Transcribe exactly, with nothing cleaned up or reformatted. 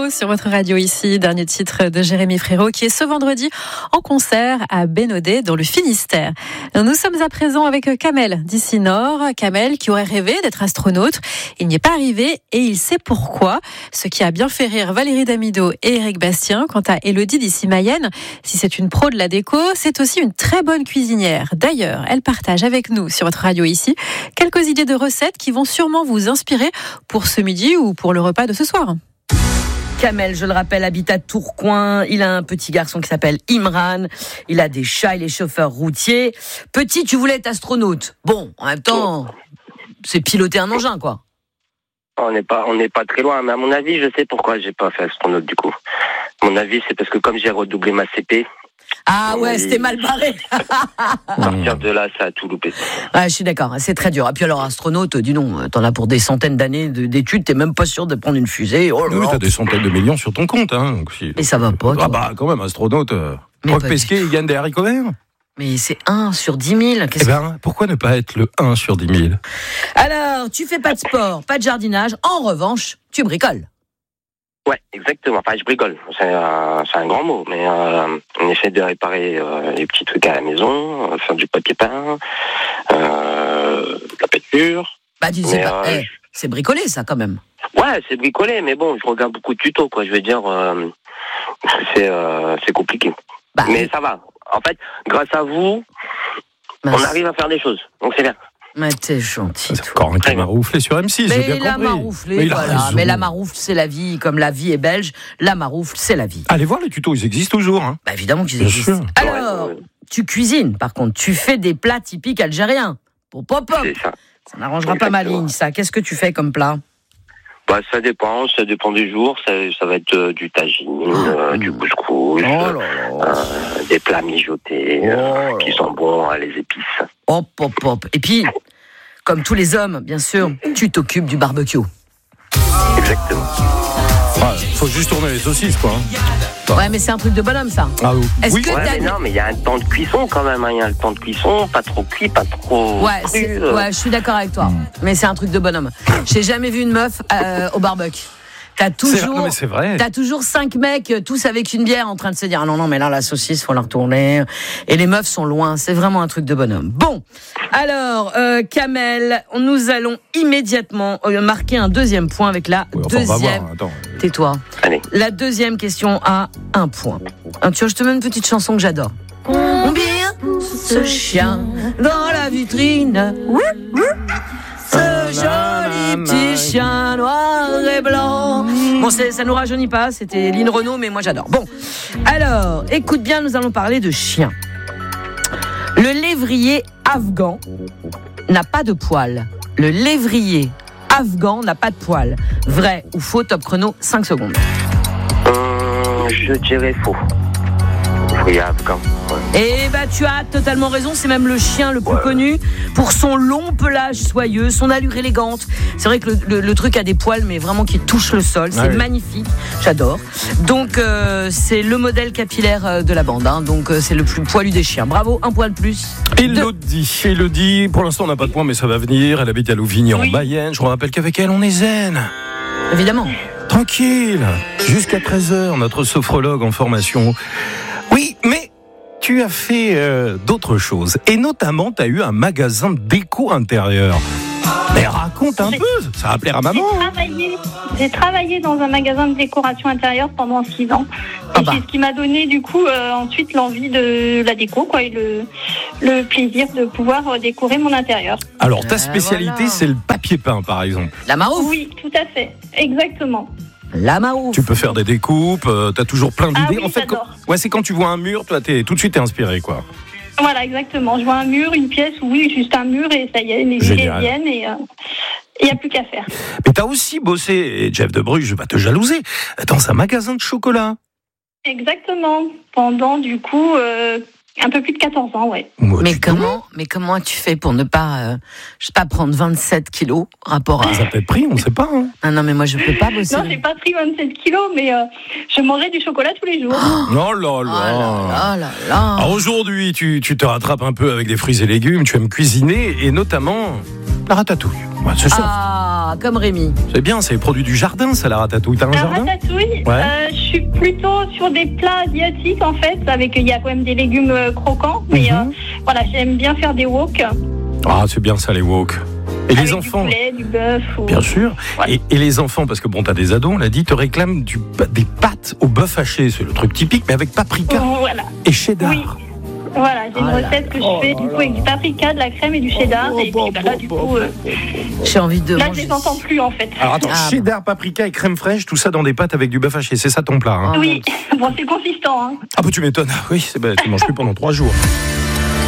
sur votre radio ici. Dernier titre de Jérémy Frérot qui est ce vendredi en concert à Bénodet dans le Finistère. Nous sommes à présent avec Kamel d'ici Nord. Kamel qui aurait rêvé d'être astronaute. Il n'y est pas arrivé et il sait pourquoi. Ce qui a bien fait rire Valérie Damido et Éric Bastien. Quant à Élodie d'ici Mayenne, si c'est une pro de la déco, c'est aussi une très bonne cuisinière. D'ailleurs, elle partage avec nous sur votre radio ici quelques idées de recettes qui vont sûrement vous inspirer pour ce midi ou pour le repas de ce soir. Kamel, je le rappelle, habite à Tourcoing. Il a un petit garçon qui s'appelle Imran. Il a des chats, il est chauffeur routier. Petit, tu voulais être astronaute. Bon, en même temps, c'est piloter un engin, quoi. On n'est pas, on n'est pas très loin, mais à mon avis, je sais pourquoi j'ai pas fait astronaute du coup. À mon avis, c'est parce que comme j'ai redoublé ma C P. Ah ouais, c'était mal barré. À partir de là, ça a tout loupé. Ouais, je suis d'accord, c'est très dur. Et puis alors, astronaute, dis donc, t'en as pour des centaines d'années d'études, t'es même pas sûr de prendre une fusée. Oh là oui, là. t'as des centaines de millions sur ton compte, hein. Donc, si... Et ça va pas, toi. Ah bah, quand même, astronaute. Euh... Roch Pesquet, il gagne des haricots verts. Mais c'est un sur dix mille. Eh ben, pourquoi ne pas être le un sur dix mille? Alors, tu fais pas de sport, pas de jardinage. En revanche, tu bricoles. Ouais, exactement. Enfin, je bricole. C'est un, c'est un grand mot, mais euh, on essaie de réparer euh, les petits trucs à la maison, euh, faire du papier peint, euh, la peinture. Bah, tu sais mais, pas. Euh, hey, c'est bricolé, ça, quand même. Ouais, c'est bricolé, mais bon, je regarde beaucoup de tutos, quoi. Je veux dire, euh, c'est euh, c'est compliqué. Bah, mais ça va. En fait, grâce à vous, bah, on arrive à faire des choses. Donc c'est bien. Mais t'es gentil. C'est encore un qui m'a rouflé sur M six, j'ai bien Mais la compris. marouflée, Mais il a voilà. raison. Mais la maroufle, c'est la vie. Comme la vie est belge, la maroufle, c'est la vie. Allez voir les tutos, ils existent toujours. Hein. Bah, évidemment qu'ils Bien existent. sûr. Alors, Ouais, ouais. tu cuisines, par contre. Tu fais des plats typiques algériens. Pour pop-pop. C'est ça. Ça n'arrangera pas ma ligne, ça. Qu'est-ce que tu fais comme plat? Bah, ça dépend, ça dépend du jour. Ça, ça va être euh, du tagine, euh, du couscous, Oh là là. euh, des plats mijotés euh, Oh qui sont bons à les épices. Hop, hop, hop. Et puis, comme tous les hommes, bien sûr, tu t'occupes du barbecue. Exactement. Ouais, faut juste tourner les saucisses, quoi. Hein. Ouais, mais c'est un truc de bonhomme, ça. Ah oui. Est-ce Oui. que Ouais, t'as mais des- non, mais il y a un temps de cuisson quand même. hein. Il y a un temps de cuisson, pas trop cuit, pas trop Ouais, cru. c'est- euh. ouais, je suis d'accord avec toi. Mais c'est un truc de bonhomme. J'ai jamais vu une meuf euh, au barbecue. T'as C'est- toujours, non, mais c'est vrai. t'as toujours cinq mecs, euh, tous avec une bière, en train de se dire ah non non mais là la saucisse faut la retourner. Et les meufs sont loin. C'est vraiment un truc de bonhomme. Bon, alors euh, Kamel, nous allons immédiatement euh, marquer un deuxième point avec la Oui, enfin, on va deuxième. voir. Attends. Tais-toi. Allez. La deuxième question a un point. Hein, tu vois, je te mets une petite chanson que j'adore. Combien ce chien dans la vitrine? Ce joli petit chien noir et blanc. Bon, c'est, ça nous rajeunit pas, c'était Lynn Renaud, mais moi j'adore. Bon, alors, écoute bien, nous allons parler de chiens. Le lévrier afghan n'a pas de poils. Le lévrier afghan n'a pas de poils. Vrai ou faux? Top chrono, cinq secondes. Hum, je dirais faux. Oui, afghan. Ouais. Et bah tu as totalement raison, c'est même le chien le plus ouais. connu pour son long pelage soyeux, son allure élégante. C'est vrai que le, le, le truc a des poils mais vraiment qui touchent le sol, c'est ah oui. magnifique, j'adore. Donc euh, c'est le modèle capillaire de la bande, hein. Donc euh, c'est le plus poilu des chiens. Bravo, un poil de plus. Élodie, Élodie, pour l'instant on n'a pas de point mais ça va venir, elle habite à Louvigny oui. en Mayenne, je vous rappelle qu'avec elle on est zen. Évidemment. Tranquille, jusqu'à treize heures, notre sophrologue en formation. Oui, mais tu as fait euh, d'autres choses. Et notamment, tu as eu un magasin de déco intérieur. Mais raconte un j'ai, peu, ça va plaire à maman. J'ai travaillé, j'ai travaillé dans un magasin de décoration intérieure pendant six ans. Ah bah. C'est ce qui m'a donné du coup euh, ensuite l'envie de la déco, quoi, et le, le plaisir de pouvoir euh, décorer mon intérieur. Alors, ta spécialité, euh, voilà. c'est le papier peint, par exemple. La maroufle. Oui, tout à fait, exactement. La maroufle. Tu peux faire des découpes, euh, t'as toujours plein d'idées. Ah oui, en fait, quand, ouais, c'est quand tu vois un mur, toi, t'es tout de suite t'es inspiré, quoi. Voilà, exactement. Je vois un mur, une pièce, oui, juste un mur, et ça y est, les idées viennent, et il n'y a plus qu'à faire. Mais t'as aussi bossé, et Jeff de Bruges va te jalouser, dans un magasin de chocolat. Exactement. Pendant, du coup, euh, un peu plus de quatorze ans, ouais. Moi, mais comment, mais comment tu fais pour ne pas, euh, je sais pas, prendre vingt-sept kilos rapport à... Ça peut être pris, on sait pas. Hein. Ah non, mais moi je peux pas bosser. Non, j'ai pas pris vingt-sept kilos, mais euh, je mangeais du chocolat tous les jours. Oh là là. Oh là là là. Alors aujourd'hui, tu, tu te rattrapes un peu avec des fruits et légumes, tu aimes cuisiner, et notamment la ratatouille. Ouais, c'est ça. Ah, pas, comme Rémi. C'est bien, c'est les produits du jardin, ça, la ratatouille. T'as un La jardin? ratatouille, Ouais. euh, je suis plutôt sur des plats asiatiques en fait, avec il y a quand même des légumes euh, croquants, mais Mhm. euh, voilà, j'aime bien faire des wok. Ah, c'est bien ça, les wok. Et avec les enfants? Du poulet, du bœuf. Ou... Bien sûr. Voilà. Et, et les enfants, parce que bon, t'as des ados, on l'a dit, te réclament du, des pâtes au bœuf haché. C'est le truc typique, mais avec paprika Oh, voilà. et cheddar. Oui. Voilà, j'ai une Ah là recette que là. je fais du coup avec du paprika, de la crème et du cheddar. Et puis bah, là, du coup, euh, J'ai envie de là, je manger. les entends plus en fait. Alors attends, Ah, cheddar, paprika et crème fraîche, tout ça dans des pâtes avec du bœuf haché. C'est ça ton plat, hein? Ah, Oui, bon, c'est consistant. Hein. Ah bah tu m'étonnes. Oui, c'est bah, tu manges plus pendant trois jours.